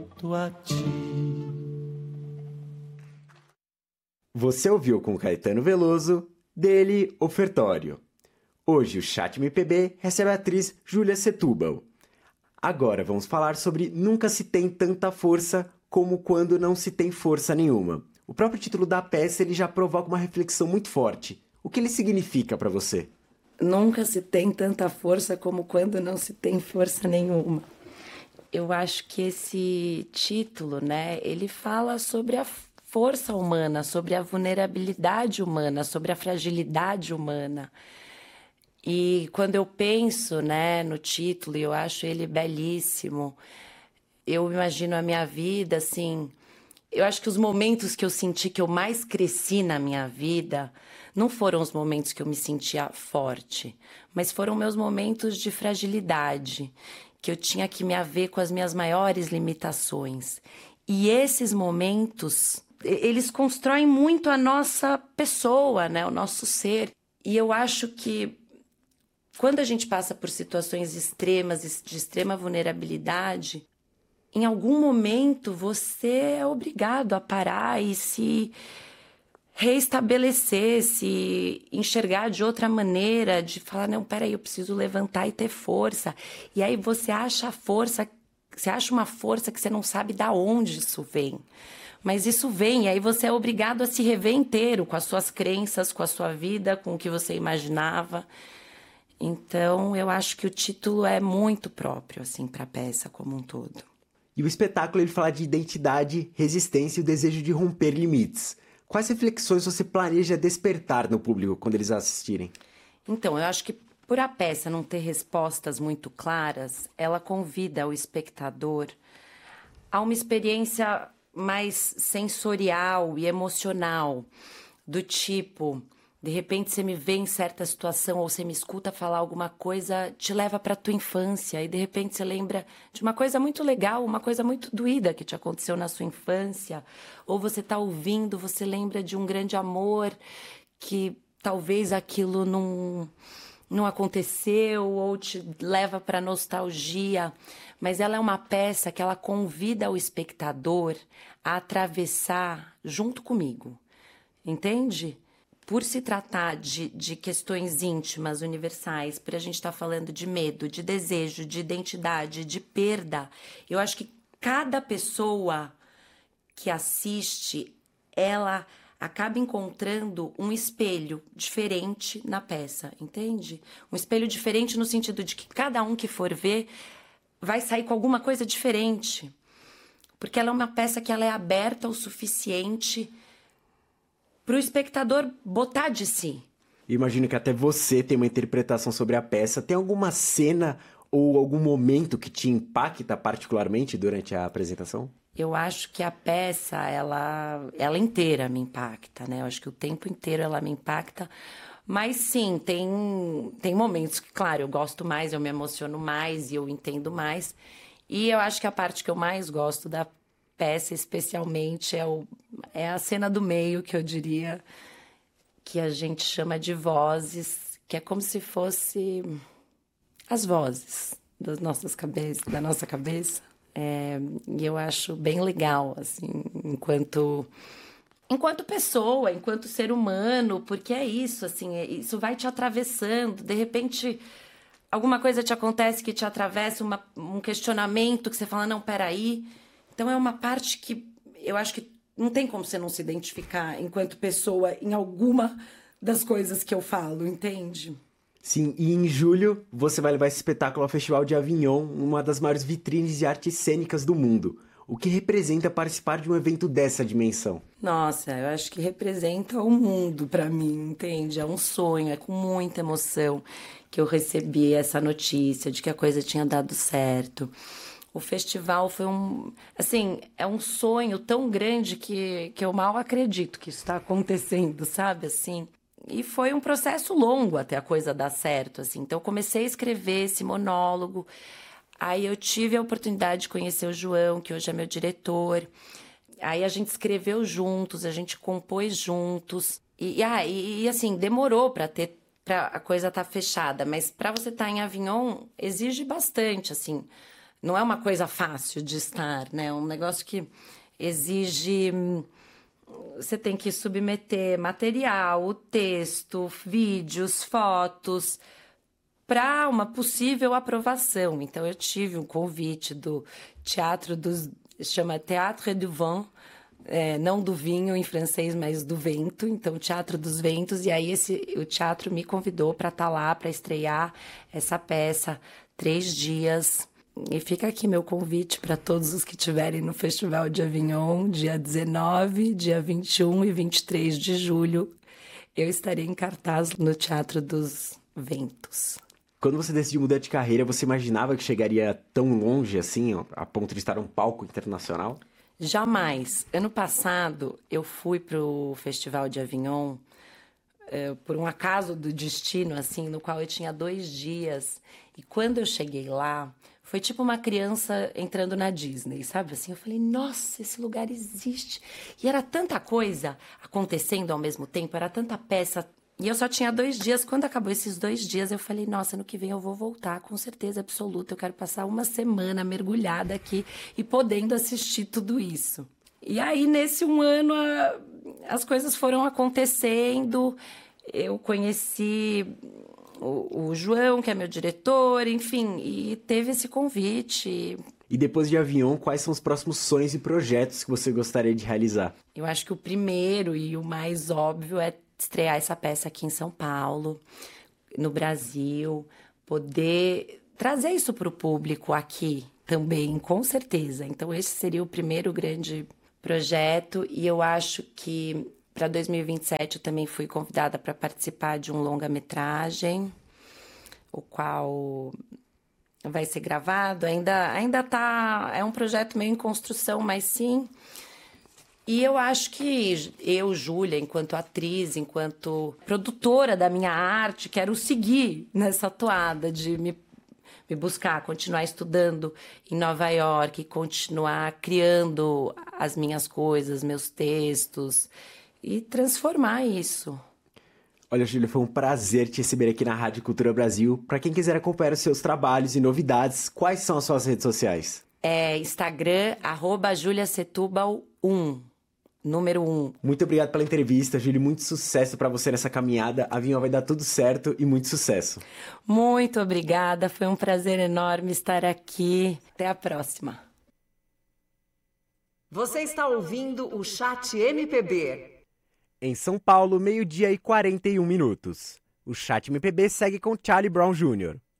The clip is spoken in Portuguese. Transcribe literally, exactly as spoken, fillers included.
A ti. Você ouviu com Caetano Veloso, dele, Ofertório. Hoje o Chat M P B recebe a atriz Júlia Setúbal. Agora vamos falar sobre Nunca se tem tanta força como quando não se tem força nenhuma. O próprio título da peça ele já provoca uma reflexão muito forte. O que ele significa para você? Nunca se tem tanta força como quando não se tem força nenhuma. Eu acho que esse título, né, ele fala sobre a força humana, sobre a vulnerabilidade humana, sobre a fragilidade humana. E quando eu penso, né, no título, eu acho ele belíssimo. Eu imagino a minha vida, assim... Eu acho que os momentos que eu senti que eu mais cresci na minha vida não foram os momentos que eu me sentia forte, mas foram meus momentos de fragilidade, que eu tinha que me haver com as minhas maiores limitações. E esses momentos, eles constroem muito a nossa pessoa, né, o nosso ser. E eu acho que quando a gente passa por situações extremas, de extrema vulnerabilidade, em algum momento você é obrigado a parar e se reestabelecer, se enxergar de outra maneira, de falar, não, peraí, eu preciso levantar e ter força. E aí você acha a força, você acha uma força que você não sabe de onde isso vem. Mas isso vem, e aí você é obrigado a se rever inteiro, com as suas crenças, com a sua vida, com o que você imaginava. Então, eu acho que o título é muito próprio, assim, para a peça como um todo. E o espetáculo ele fala de identidade, resistência e o desejo de romper limites. Quais reflexões você planeja despertar no público quando eles assistirem? Então, eu acho que por a peça não ter respostas muito claras, ela convida o espectador a uma experiência mais sensorial e emocional, do tipo... De repente você me vê em certa situação ou você me escuta falar alguma coisa, te leva para a tua infância e de repente você lembra de uma coisa muito legal, uma coisa muito doída que te aconteceu na sua infância. Ou você está ouvindo, você lembra de um grande amor que talvez aquilo não, não aconteceu ou te leva para nostalgia. Mas ela é uma peça que ela convida o espectador a atravessar junto comigo, entende? Por se tratar de, de questões íntimas, universais, por a gente estar falando de medo, de desejo, de identidade, de perda, eu acho que cada pessoa que assiste, ela acaba encontrando um espelho diferente na peça, entende? Um espelho diferente no sentido de que cada um que for ver vai sair com alguma coisa diferente. Porque ela é uma peça que ela é aberta o suficiente para o espectador botar de si. Imagino que até você tem uma interpretação sobre a peça. Tem alguma cena ou algum momento que te impacta particularmente durante a apresentação? Eu acho que a peça, ela, ela inteira me impacta, né? Eu acho que o tempo inteiro ela me impacta. Mas sim, tem, tem momentos que, claro, eu gosto mais, eu me emociono mais e eu entendo mais. E eu acho que a parte que eu mais gosto da peça, especialmente, é, o, é a cena do meio, que eu diria que a gente chama de vozes, que é como se fosse as vozes das nossas cabeças, da nossa cabeça. É, e eu acho bem legal, assim, enquanto, enquanto pessoa, enquanto ser humano, porque é isso, assim, é, isso vai te atravessando, de repente alguma coisa te acontece que te atravessa, uma, um questionamento que você fala, não, peraí. Então é uma parte que eu acho que não tem como você não se identificar enquanto pessoa em alguma das coisas que eu falo, entende? Sim, e em julho você vai levar esse espetáculo ao Festival de Avignon, uma das maiores vitrines de artes cênicas do mundo. O que representa participar de um evento dessa dimensão? Nossa, eu acho que representa o mundo pra mim, entende? É um sonho, é com muita emoção que eu recebi essa notícia de que a coisa tinha dado certo. O festival foi um... Assim, é um sonho tão grande que, que eu mal acredito que isso está acontecendo, sabe? Assim, e foi um processo longo até a coisa dar certo, assim. Então, eu comecei a escrever esse monólogo. Aí eu tive a oportunidade de conhecer o João, que hoje é meu diretor. Aí a gente escreveu juntos, a gente compôs juntos. E, e, ah, e, e assim, demorou para ter... para a coisa estar fechada. Mas para você estar em Avignon, exige bastante, assim... não é uma coisa fácil de estar, né? É um negócio que exige... Você tem que submeter material, o texto, vídeos, fotos, para uma possível aprovação. Então, eu tive um convite do Teatro dos... chama Théâtre du Vent, é, não do vinho em francês, mas do vento. Então, Teatro dos Ventos. E aí, esse, o teatro me convidou para estar lá, para estrear essa peça, três dias... E fica aqui meu convite para todos os que estiverem no Festival de Avignon, dia dezenove, dia vinte e um e vinte e três de julho. Eu estarei em cartaz no Teatro dos Ventos. Quando você decidiu mudar de carreira, você imaginava que chegaria tão longe assim, ó, a ponto de estar num palco internacional? Jamais. Ano passado, eu fui para o Festival de Avignon é, por um acaso do destino, assim, no qual eu tinha dois dias. E quando eu cheguei lá, foi tipo uma criança entrando na Disney, sabe? Assim, eu falei, nossa, esse lugar existe. E era tanta coisa acontecendo ao mesmo tempo, era tanta peça. E eu só tinha dois dias. Quando acabou esses dois dias, eu falei, nossa, no que vem eu vou voltar, com certeza absoluta. Eu quero passar uma semana mergulhada aqui e podendo assistir tudo isso. E aí, nesse um ano, a... as coisas foram acontecendo. Eu conheci... O, o João, que é meu diretor, enfim, e teve esse convite. E depois de Avignon, quais são os próximos sonhos e projetos que você gostaria de realizar? Eu acho que o primeiro e o mais óbvio é estrear essa peça aqui em São Paulo, no Brasil, poder trazer isso para o público aqui também, com certeza. Então, esse seria o primeiro grande projeto, e eu acho que... Para dois mil e vinte e sete, eu também fui convidada para participar de um longa-metragem, o qual vai ser gravado. Ainda ainda tá, é um projeto meio em construção, mas sim. E eu acho que eu, Júlia, enquanto atriz, enquanto produtora da minha arte, quero seguir nessa toada de me, me buscar, continuar estudando em Nova York, continuar criando as minhas coisas, meus textos... E transformar isso. Olha, Júlia, foi um prazer te receber aqui na Rádio Cultura Brasil. Para quem quiser acompanhar os seus trabalhos e novidades, quais são as suas redes sociais? É Instagram, arroba Julia Setúbal um, número um. Muito obrigado pela entrevista, Júlia. Muito sucesso para você nessa caminhada. A Avignon vai dar tudo certo e muito sucesso. Muito obrigada, foi um prazer enorme estar aqui. Até a próxima. Você está ouvindo o Chat M P B. Em São Paulo, meio-dia e quarenta e um minutos. O Chat M P B segue com Charlie Brown Júnior